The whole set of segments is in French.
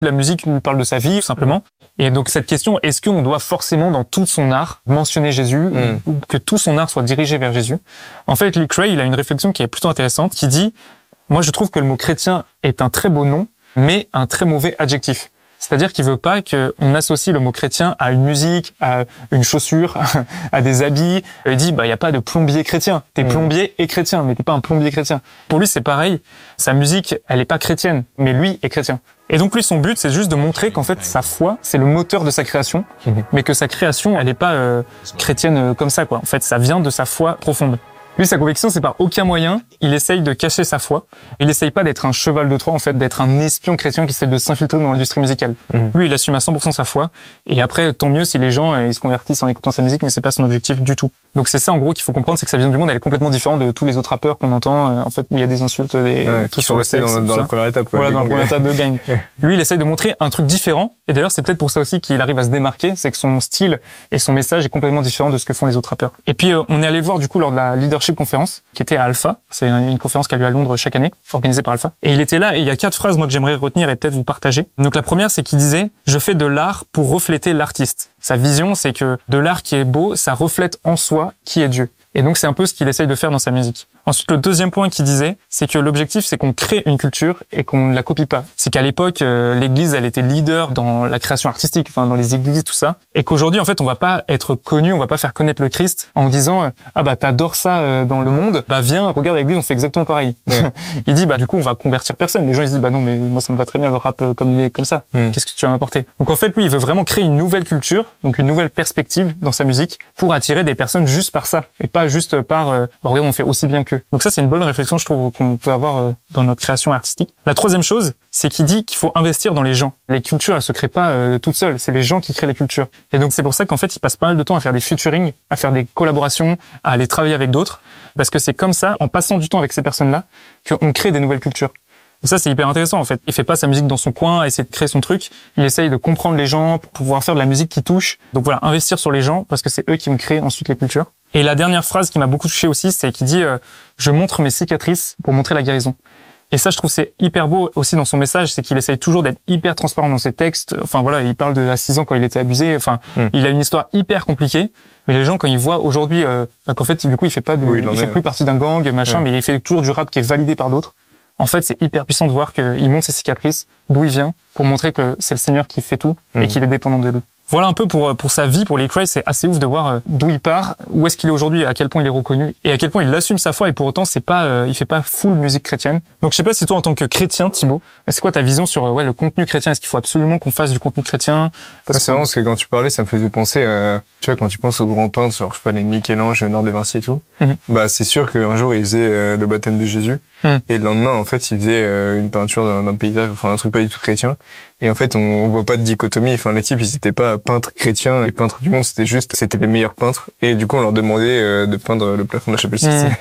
La musique nous parle de sa vie, tout simplement. Et donc cette question, est-ce qu'on doit forcément dans tout son art mentionner Jésus ou que tout son art soit dirigé vers Jésus? En fait, Lee Cray, il a une réflexion qui est plutôt intéressante, qui dit « Moi, je trouve que le mot chrétien est un très beau nom, mais un très mauvais adjectif. » C'est-à-dire qu'il veut pas qu'on associe le mot chrétien à une musique, à une chaussure, à des habits. Il dit, y a pas de plombier chrétien. T'es plombier et chrétien, mais t'es pas un plombier chrétien. Pour lui, c'est pareil. Sa musique, elle est pas chrétienne, mais lui est chrétien. Et donc lui, son but, c'est juste de montrer qu'en fait, sa foi, c'est le moteur de sa création, mais que sa création, elle est pas chrétienne comme ça, quoi. En fait, ça vient de sa foi profonde. Lui, sa conviction, c'est par aucun moyen, il essaye de cacher sa foi. Il essaye pas d'être un cheval de Troie, en fait, d'être un espion chrétien qui essaie de s'infiltrer dans l'industrie musicale. Lui, il assume à 100% sa foi. Et après, tant mieux si les gens, ils se convertissent en écoutant sa musique, mais c'est pas son objectif du tout. Donc c'est ça, en gros, qu'il faut comprendre, c'est que sa vision du monde, elle est complètement différente de tous les autres rappeurs qu'on entend, en fait, où il y a des insultes, qui sont restés dans la première étape, quoi. Voilà, dans la première étape de gang. Lui, il essaye de montrer un truc différent. Et d'ailleurs, c'est peut-être pour ça aussi qu'il arrive à se démarquer, c'est que son style et son message est complètement différent de ce que font les autres rappeurs. Et puis, on est allé voir, du coup, lors de la Leadership Conference, qui était à Alpha. C'est une conférence qui a lieu à Londres chaque année, organisée par Alpha. Et il était là, et il y a 4 phrases, moi, que j'aimerais retenir et peut-être vous partager. Donc la première, c'est qu'il disait « Je fais de l'art pour refléter l'artiste ». Sa vision, c'est que de l'art qui est beau, ça reflète en soi qui est Dieu. Et donc, c'est un peu ce qu'il essaye de faire dans sa musique. Ensuite, le deuxième point qu'il disait, c'est que l'objectif, c'est qu'on crée une culture et qu'on ne la copie pas. C'est qu'à l'époque, l'Église, elle était leader dans la création artistique, enfin, dans les églises, tout ça. Et qu'aujourd'hui, en fait, on va pas être connu, on va pas faire connaître le Christ en disant, t'adores ça dans le monde, viens, regarde l'Église, on fait exactement pareil. Il dit, du coup, on va convertir personne. Les gens, ils se disent, non, mais moi, ça me va très bien le rap comme ça. Qu'est-ce que tu vas m'apporter? Donc, en fait, lui, il veut vraiment créer une nouvelle culture, donc une nouvelle perspective dans sa musique pour attirer des personnes juste par ça et pas juste par, regarde, on fait aussi bien qu'eux. Donc ça, c'est une bonne réflexion, je trouve, qu'on peut avoir dans notre création artistique. La troisième chose, c'est qu'il dit qu'il faut investir dans les gens. Les cultures, elles se créent pas toutes seules. C'est les gens qui créent les cultures. Et donc, c'est pour ça qu'en fait, il passe pas mal de temps à faire des featuring, à faire des collaborations, à aller travailler avec d'autres. Parce que c'est comme ça, en passant du temps avec ces personnes-là, qu'on crée des nouvelles cultures. Et ça, c'est hyper intéressant, en fait. Il fait pas sa musique dans son coin, essayer de créer son truc. Il essaye de comprendre les gens pour pouvoir faire de la musique qui touche. Donc voilà, investir sur les gens parce que c'est eux qui vont créer ensuite les cultures. Et la dernière phrase qui m'a beaucoup touché aussi, c'est qu'il dit je montre mes cicatrices pour montrer la guérison. Et ça, je trouve c'est hyper beau aussi dans son message, c'est qu'il essaye toujours d'être hyper transparent dans ses textes. Enfin voilà, il parle de à 6 ans quand il était abusé. Enfin, il a une histoire hyper compliquée. Mais les gens, quand ils voient aujourd'hui qu'en fait, du coup, il fait pas il fait plus partie d'un gang, machin, mais il fait toujours du rap qui est validé par d'autres. En fait, c'est hyper puissant de voir qu'il montre ses cicatrices, d'où il vient, pour montrer que c'est le Seigneur qui fait tout et qu'il est dépendant de lui. Voilà un peu pour sa vie, pour Lee Cray, c'est assez ouf de voir d'où il part, où est-ce qu'il est aujourd'hui, à quel point il est reconnu, et à quel point il assume sa foi, et pour autant, c'est pas, il fait pas full musique chrétienne. Donc je sais pas si toi, en tant que chrétien, Thibaut, c'est quoi ta vision sur le contenu chrétien? Est-ce qu'il faut absolument qu'on fasse du contenu chrétien? C'est marrant parce que quand tu parlais, ça me faisait penser, tu vois, quand tu penses aux grands peintres, genre, je sais pas, les Michel-Ange, Léonard de Vinci et tout, c'est sûr qu'un jour, ils faisaient le baptême de Jésus, et le lendemain, en fait, ils faisaient une peinture d'un paysage, enfin, un truc pas du tout chrétien. Et en fait, on voit pas de dichotomie. Enfin, les types, ils étaient pas peintres chrétiens et peintres du monde. C'était les meilleurs peintres. Et du coup, on leur demandait de peindre le plafond de la chapelle Sixtine.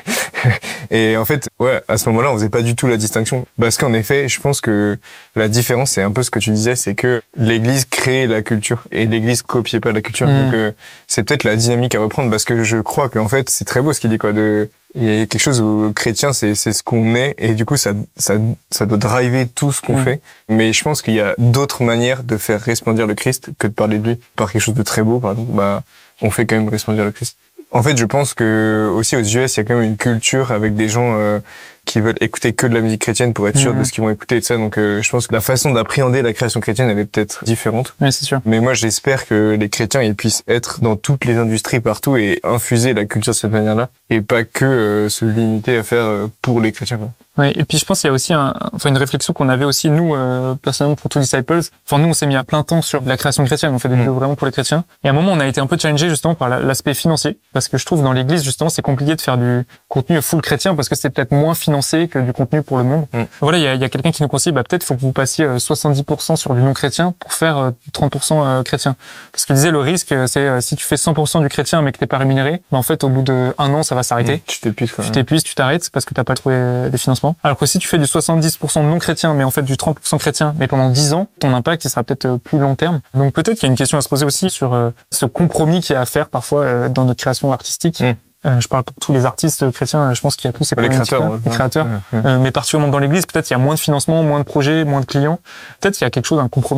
Et en fait, à ce moment-là, on faisait pas du tout la distinction. Parce qu'en effet, je pense que la différence, c'est un peu ce que tu disais, c'est que l'Église créait la culture et l'Église copiait pas la culture. Donc, c'est peut-être la dynamique à reprendre parce que je crois qu'en fait, c'est très beau ce qu'il dit, quoi, il y a quelque chose où chrétien, c'est ce qu'on est, et du coup, ça doit driver tout ce qu'on fait. Mais je pense qu'il y a d'autres manières de faire resplendir le Christ que de parler de lui. Par quelque chose de très beau, par exemple, on fait quand même resplendir le Christ. En fait, je pense que aussi aux US, il y a quand même une culture avec des gens qui veulent écouter que de la musique chrétienne pour être sûr de ce qu'ils vont écouter et tout ça. Donc, je pense que la façon d'appréhender la création chrétienne, elle est peut-être différente. Oui, c'est sûr. Mais moi, j'espère que les chrétiens, ils puissent être dans toutes les industries partout et infuser la culture de cette manière-là et pas que se limiter à faire pour les chrétiens, quoi. Ouais, et puis je pense qu'il y a aussi une réflexion qu'on avait aussi nous personnellement pour Two Disciples. Enfin nous on s'est mis à plein temps sur la création chrétienne, on fait des vidéos vraiment pour les chrétiens. Et à un moment on a été un peu challengé justement par l'aspect financier parce que je trouve dans l'église justement c'est compliqué de faire du contenu full chrétien parce que c'est peut-être moins financé que du contenu pour le monde. Voilà, il y a quelqu'un qui nous conseille peut-être faut que vous passiez 70% sur du non chrétien pour faire 30% chrétien. Parce qu'il disait le risque c'est si tu fais 100% du chrétien mais que t'es pas rémunéré, en fait au bout de 1 an ça va s'arrêter. Tu t'épuises, tu t'arrêtes parce que t'as pas trouvé des financements. Alors que si tu fais du 70% non chrétien, mais en fait du 30% chrétien, mais pendant 10 ans, ton impact, il sera peut-être plus long terme. Donc peut-être qu'il y a une question à se poser aussi sur ce compromis qu'il y a à faire parfois dans notre création artistique. Je parle pour tous les artistes chrétiens, je pense qu'il y a tous ces problématiques-là. Les créateurs. Mais particulièrement dans l'église, peut-être il y a moins de financement, moins de projets, moins de clients. Peut-être il y a quelque chose, un compromis